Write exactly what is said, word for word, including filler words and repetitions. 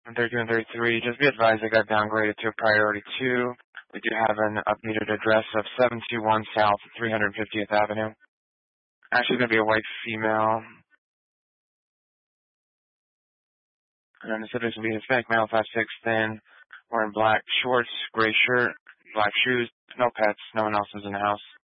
thirty-two and thirty-three. Just be advised I got downgraded to a priority two. We do have an updated address of seven two one South three hundred fiftieth Avenue. Actually going to be a white female. And the subject will be Hispanic male, five six, thin, wearing black shorts, gray shirt, black shoes, no pets, no one else is in the house.